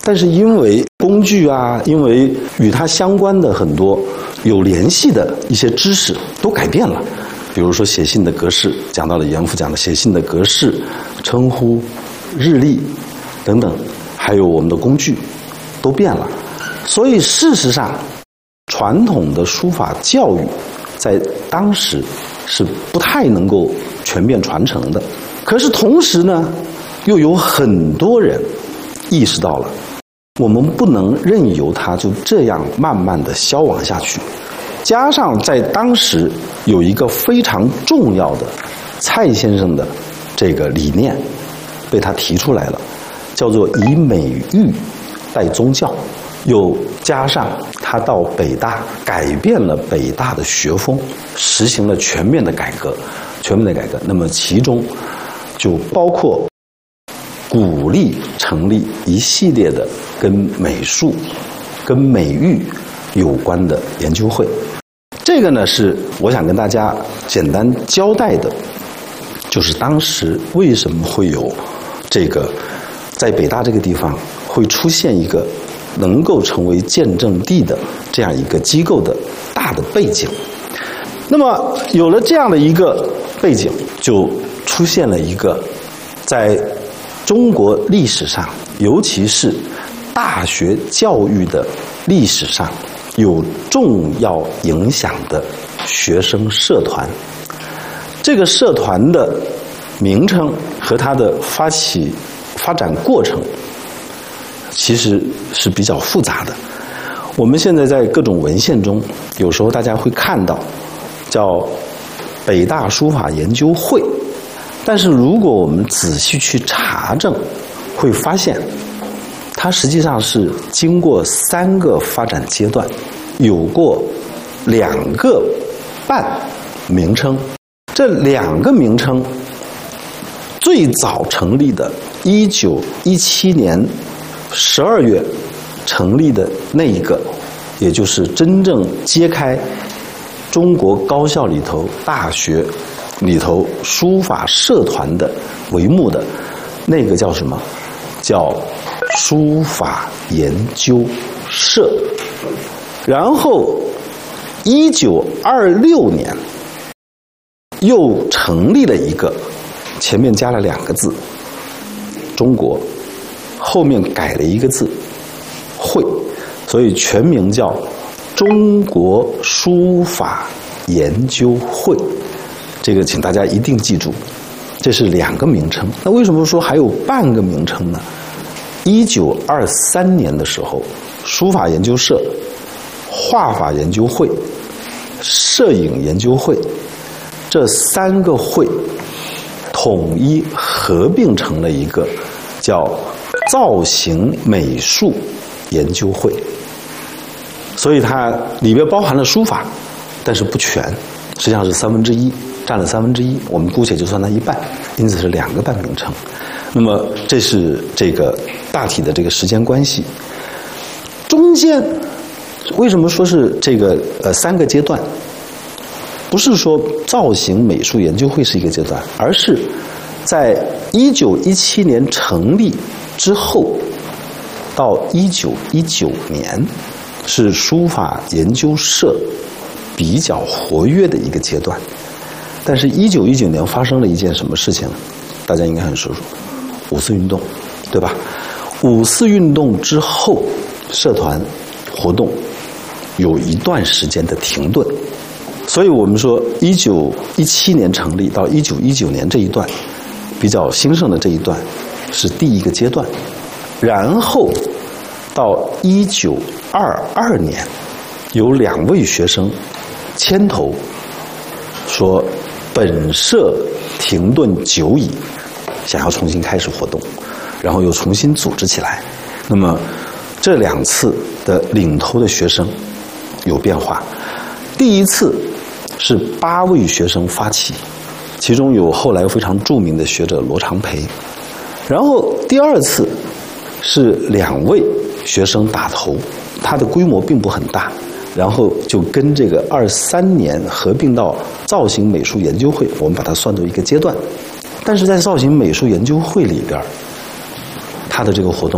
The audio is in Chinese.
但是因为工具啊，因为与它相关的很多有联系的一些知识都改变了，比如说写信的格式，讲到了严复讲的写信的格式、称呼、日历等等，还有我们的工具都变了。所以事实上，传统的书法教育在当时是不太能够全面传承的。可是同时呢，又有很多人意识到了，我们不能任由它就这样慢慢的消亡下去。加上在当时有一个非常重要的蔡先生的这个理念被他提出来了，叫做以美育代宗教。又加上他到北大改变了北大的学风，实行了全面的改革。那么其中就包括鼓励成立一系列的跟美术、跟美育有关的研究会。这个呢是我想跟大家简单交代的，就是当时为什么会有这个在北大这个地方会出现一个能够成为见证地的这样一个机构的大的背景。那么有了这样的一个背景，就出现了一个在中国历史上，尤其是大学教育的历史上有重要影响的学生社团。这个社团的名称和它的发展过程其实是比较复杂的。我们现在在各种文献中，有时候大家会看到叫北大书法研究会，但是如果我们仔细去查证，会发现它实际上是经过3个发展阶段，有过2个半名称。这2个名称最早成立的1917年12月成立的那一个，也就是真正揭开中国高校里头、大学里头书法社团的帷幕的那个叫什么？叫书法研究社。然后1926年又成立了一个，前面加了2个字中国，后面改了1个字会，所以全名叫中国书法研究会。这个请大家一定记住，这是2个名称。那为什么说还有半个名称呢？1923年的时候，书法研究社、画法研究会、摄影研究会这3个会统一合并成了一个叫造型美术研究会。所以它里边包含了书法，但是不全，实际上是1/3，占了1/3，我们姑且就算它一半，因此是2个半名称。那么这是这个大体的这个时间关系。中间为什么说是这个3个阶段？不是说造型美术研究会是一个阶段，而是在1917年成立之后到1919年是书法研究社比较活跃的一个阶段。但是1919年发生了一件什么事情，大家应该很熟悉，5·4运动，对吧？5·4运动之后，社团活动有一段时间的停顿。所以我们说1917年成立到1919年这一段比较兴盛的这一段是第一个阶段。然后到1922年有2位学生牵头说本社停顿久矣，想要重新开始活动，然后又重新组织起来。那么这2次的领头的学生有变化。第一次是8位学生发起，其中有后来非常著名的学者罗长培。然后第2次是2位学生打头，它的规模并不很大，然后就跟这个23年合并到造型美术研究会，我们把它算作一个阶段。但是在造型美术研究会里边，它的这个活动